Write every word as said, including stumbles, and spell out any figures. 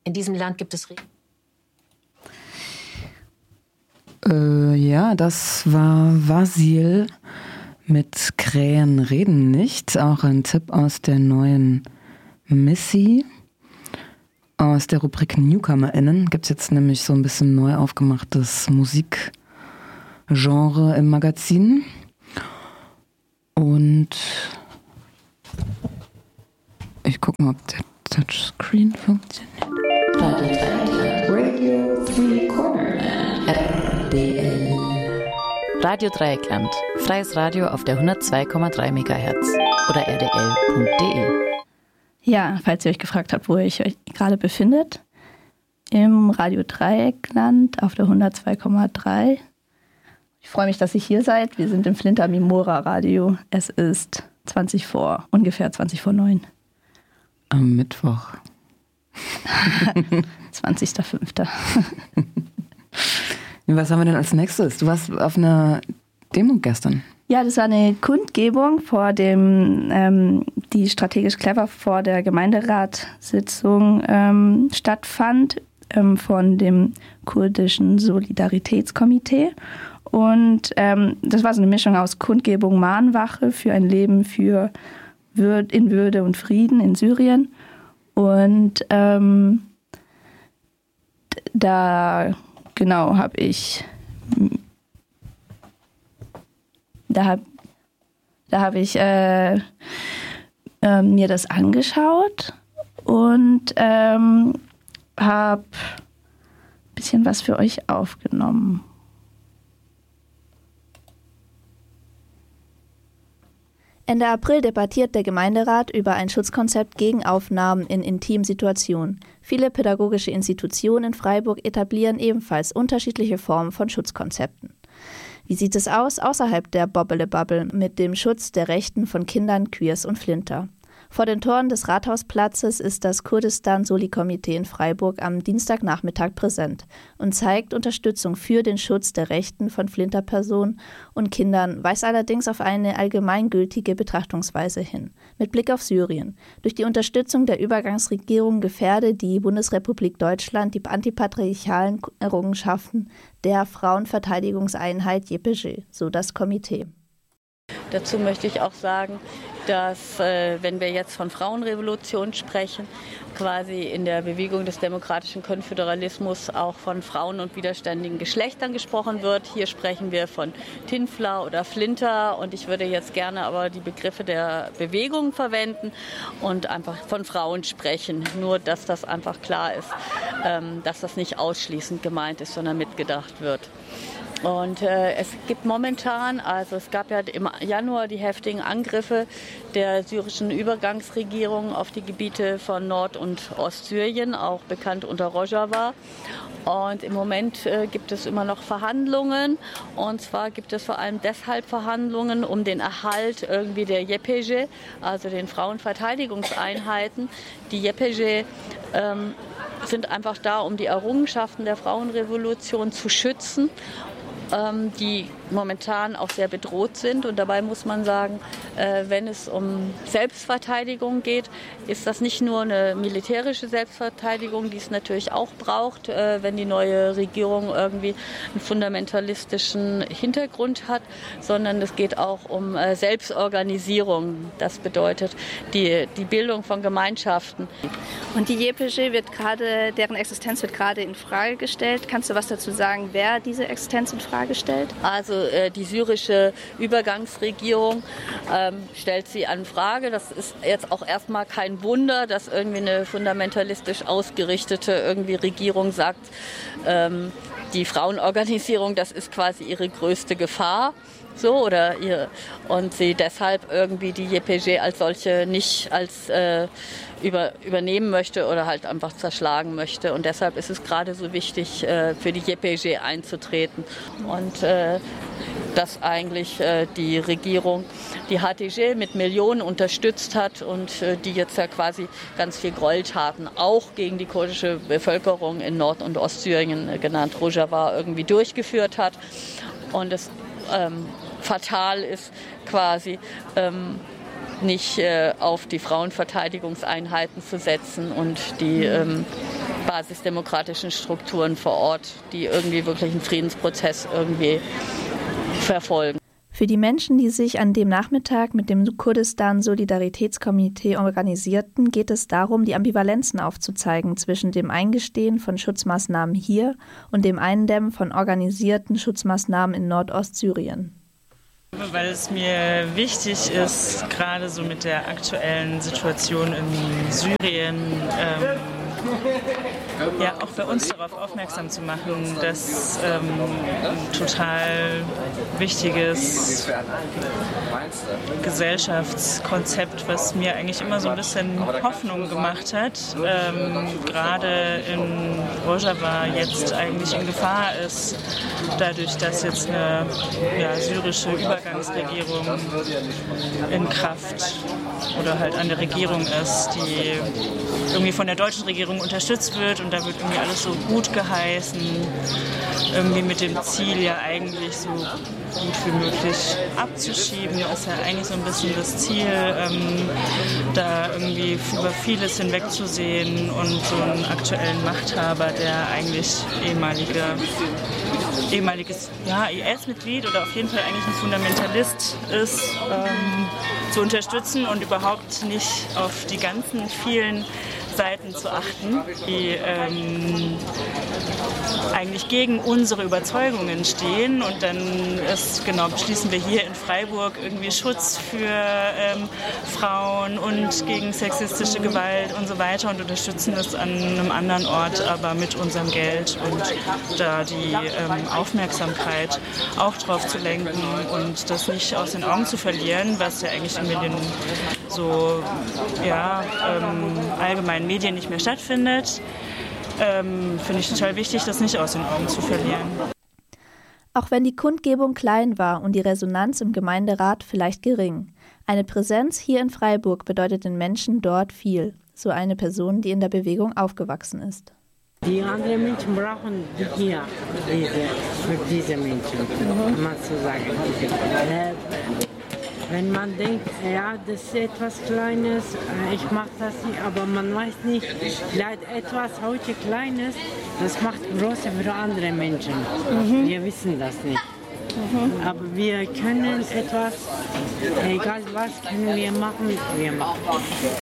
In diesem Land gibt es Regen. Äh, ja, das war Vasil mit Krähen reden nicht. Auch ein Tipp aus der neuen Missy. Aus der Rubrik NewcomerInnen gibt es jetzt nämlich so ein bisschen neu aufgemachtes Musikgenre im Magazin. Und ich gucke mal, ob der Touchscreen funktioniert. Radio Three Corner R D L. Radio Dreieckland, freies Radio auf der hundertzwei Komma drei Megahertz oder r d l punkt d e. Ja, falls ihr euch gefragt habt, wo ihr euch gerade befindet, im Radio Dreieckland auf der hundertzwei Komma drei. Ich freue mich, dass ihr hier seid. Wir sind im Flinter Mimora Radio. Es ist zwanzig vor, ungefähr zwanzig vor neun. Am Mittwoch. zwanzigster fünfter Was haben wir denn als nächstes? Du warst auf einer Demo gestern. Ja, das war eine Kundgebung, vor dem ähm, die strategisch clever vor der Gemeinderatssitzung ähm, stattfand, ähm, von dem kurdischen Solidaritätskomitee. Und ähm, das war so eine Mischung aus Kundgebung, Mahnwache für ein Leben für Würde, in Würde und Frieden in Syrien. Und ähm, da genau habe ich da habe da habe ich äh, äh, mir das angeschaut und ähm, habe ein bisschen was für euch aufgenommen. Ende April debattiert der Gemeinderat über ein Schutzkonzept gegen Aufnahmen in intimen Situationen. Viele pädagogische Institutionen in Freiburg etablieren ebenfalls unterschiedliche Formen von Schutzkonzepten. Wie sieht es aus außerhalb der Bobble-Bubble mit dem Schutz der Rechten von Kindern, Queers und Flinter? Vor den Toren des Rathausplatzes ist das Kurdistan-Soli-Komitee in Freiburg am Dienstagnachmittag präsent und zeigt Unterstützung für den Schutz der Rechten von Flinterpersonen und Kindern, weist allerdings auf eine allgemeingültige Betrachtungsweise hin. Mit Blick auf Syrien. Durch die Unterstützung der Übergangsregierung gefährde die Bundesrepublik Deutschland die antipatriarchalen Errungenschaften der Frauenverteidigungseinheit J P G, so das Komitee. Dazu möchte ich auch sagen, dass, äh, wenn wir jetzt von Frauenrevolution sprechen, quasi in der Bewegung des demokratischen Konföderalismus auch von Frauen und widerständigen Geschlechtern gesprochen wird. Hier sprechen wir von Tinfler oder Flinter und ich würde jetzt gerne aber die Begriffe der Bewegung verwenden und einfach von Frauen sprechen. Nur, dass das einfach klar ist, ähm, dass das nicht ausschließend gemeint ist, sondern mitgedacht wird. Und äh, es gibt momentan, also es gab ja im Januar die heftigen Angriffe der syrischen Übergangsregierung auf die Gebiete von Nord- und Ostsyrien, auch bekannt unter Rojava. Und im Moment äh, gibt es immer noch Verhandlungen. Und zwar gibt es vor allem deshalb Verhandlungen um den Erhalt irgendwie der J P G, also den Frauenverteidigungseinheiten. Die J P G ähm, sind einfach da, um die Errungenschaften der Frauenrevolution zu schützen, die momentan auch sehr bedroht sind. Und dabei muss man sagen, wenn es um Selbstverteidigung geht, ist das nicht nur eine militärische Selbstverteidigung, die es natürlich auch braucht, wenn die neue Regierung irgendwie einen fundamentalistischen Hintergrund hat, sondern es geht auch um Selbstorganisierung. Das bedeutet die, die Bildung von Gemeinschaften. Und die J P G wird gerade, deren Existenz wird gerade in Frage gestellt. Kannst du was dazu sagen, wer diese Existenz in Frage stellt? Also äh, die syrische Übergangsregierung ähm, stellt sie an Frage. Das ist jetzt auch erstmal kein Wunder, dass irgendwie eine fundamentalistisch ausgerichtete irgendwie Regierung sagt, ähm, die Frauenorganisierung, das ist quasi ihre größte Gefahr. So, oder ihr, und sie deshalb irgendwie die J P G als solche nicht als äh, über, übernehmen möchte oder halt einfach zerschlagen möchte. Und deshalb ist es gerade so wichtig, äh, für die J P G einzutreten. Und äh, dass eigentlich äh, die Regierung die H T G mit Millionen unterstützt hat und äh, die jetzt ja quasi ganz viel Gräueltaten auch gegen die kurdische Bevölkerung in Nord- und Ostsyrien, äh, genannt Rojava, irgendwie durchgeführt hat. Und es ähm, fatal ist quasi, ähm, nicht äh, auf die Frauenverteidigungseinheiten zu setzen und die ähm, basisdemokratischen Strukturen vor Ort, die irgendwie wirklich einen Friedensprozess irgendwie verfolgen. Für die Menschen, die sich an dem Nachmittag mit dem Kurdistan-Solidaritätskomitee organisierten, geht es darum, die Ambivalenzen aufzuzeigen zwischen dem Eingestehen von Schutzmaßnahmen hier und dem Eindämmen von organisierten Schutzmaßnahmen in Nordostsyrien. Weil es mir wichtig ist, gerade so mit der aktuellen Situation in Syrien, ähm, ja, auch bei uns darauf aufmerksam zu machen, dass ähm, ein total wichtiges Gesellschaftskonzept, was mir eigentlich immer so ein bisschen Hoffnung gemacht hat, ähm, gerade in Rojava jetzt eigentlich in Gefahr ist, dadurch, dass jetzt eine ja, syrische Übergangsregierung in Kraft oder halt an der Regierung ist, die irgendwie von der deutschen Regierung unterstützt wird und da wird irgendwie alles so gut geheißen, irgendwie mit dem Ziel ja eigentlich so gut wie möglich abzuschieben. Das ist ja eigentlich so ein bisschen das Ziel, ähm, da irgendwie über vieles hinwegzusehen und so einen aktuellen Machthaber, der eigentlich ehemalige, ehemaliges ja, I S-Mitglied oder auf jeden Fall eigentlich ein Fundamentalist ist, ähm, zu unterstützen und überhaupt nicht auf die ganzen vielen Seiten zu achten, die ähm, eigentlich gegen unsere Überzeugungen stehen. Und dann ist, genau, beschließen wir hier in Freiburg irgendwie Schutz für ähm, Frauen und gegen sexistische Gewalt und so weiter und unterstützen das an einem anderen Ort, aber mit unserem Geld und da die ähm, Aufmerksamkeit auch drauf zu lenken und das nicht aus den Augen zu verlieren, was ja eigentlich in den so ja, ähm, allgemeinen Medien nicht mehr stattfindet, ähm, finde ich total wichtig, das nicht aus den Augen zu verlieren. Auch wenn die Kundgebung klein war und die Resonanz im Gemeinderat vielleicht gering, eine Präsenz hier in Freiburg bedeutet den Menschen dort viel, so eine Person, die in der Bewegung aufgewachsen ist. Die anderen Menschen brauchen hier diese, für diese Menschen, mhm. mal zu sagen. Äh, Wenn man denkt, ja, das ist etwas Kleines, ich mache das nicht, aber man weiß nicht, vielleicht etwas heute Kleines, das macht Große für andere Menschen. Mhm. Wir wissen das nicht. Mhm. Aber wir können etwas, egal was können wir machen, wir machen.